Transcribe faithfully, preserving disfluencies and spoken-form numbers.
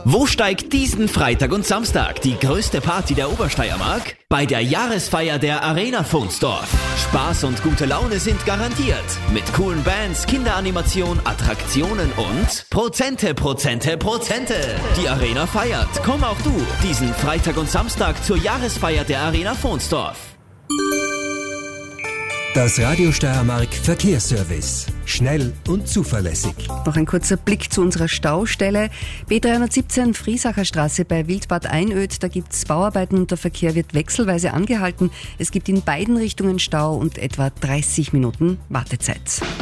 Wo steigt diesen Freitag und Samstag die größte Party der Obersteiermark? Bei der Jahresfeier der Arena Vunsdorf. Spaß und gute Laune sind garantiert. Mit coolen Bands, Kinderanimation, Attraktionen und Prozente, Prozente, Prozente. Die Arena feiert. Komm auch du diesen Freitag und Samstag zur Jahresfeier der Arena Vunsdorf. Das Radio Steiermark Verkehrsservice. Schnell und zuverlässig. Noch ein kurzer Blick zu unserer Staustelle. B dreihundertsiebzehn Friesacher Straße bei Wildbad Einöd. Da gibt es Bauarbeiten und der Verkehr wird wechselweise angehalten. Es gibt in beiden Richtungen Stau und etwa dreißig Minuten Wartezeit.